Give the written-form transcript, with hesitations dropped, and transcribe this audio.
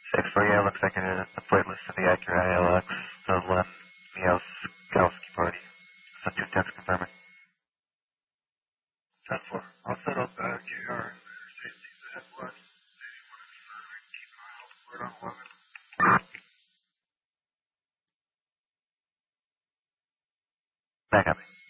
6-4, yeah, looks like an appointment for the Acura ILX on left, Miaskowski party. So 210's confirming. 10-4. I'll set up the KR and safety to head west. Keep an eye out for it on 11. Back up.